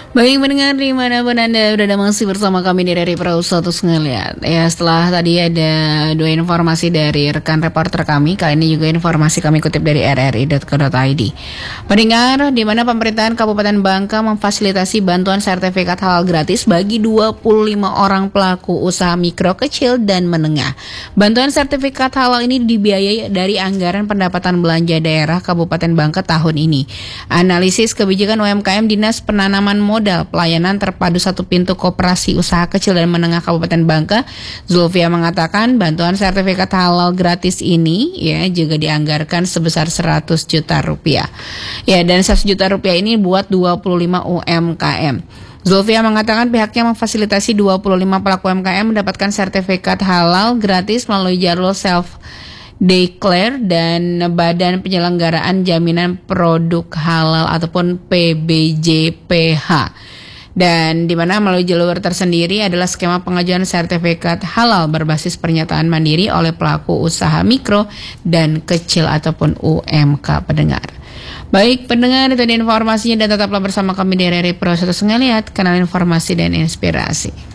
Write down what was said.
Baik mendengar dimanapun Anda berada masih bersama kami di RRI Perahu Satu Ngeliat. Ya, setelah tadi ada dua informasi dari rekan reporter kami, kali ini juga informasi kami kutip dari rri.co.id. Mendengar di mana pemerintahan Kabupaten Bangka memfasilitasi bantuan sertifikat halal gratis bagi 25 orang pelaku usaha mikro, kecil, dan menengah. Bantuan sertifikat halal ini dibiayai dari anggaran pendapatan belanja daerah Kabupaten Bangka tahun ini. Analisis kebijakan UMKM Dinas Penanaman Modal Pelayanan Terpadu Satu Pintu Koperasi Usaha Kecil dan Menengah Kabupaten Bangka, Zulfia mengatakan bantuan sertifikat halal gratis ini ya juga dianggarkan sebesar 100 juta rupiah. Ya, dan 100 juta rupiah ini buat 25 UMKM. Zulfia mengatakan pihaknya memfasilitasi 25 pelaku UMKM mendapatkan sertifikat halal gratis melalui jalur self declare dan Badan Penyelenggaraan Jaminan Produk Halal ataupun PBJPH. Dan di mana melalui jalur tersendiri adalah skema pengajuan sertifikat halal berbasis pernyataan mandiri oleh pelaku usaha mikro dan kecil ataupun UMK pendengar. Baik pendengar, itu informasinya dan tetaplah bersama kami di RRI Pro 1 Ngeliat, kanal informasi dan inspirasi.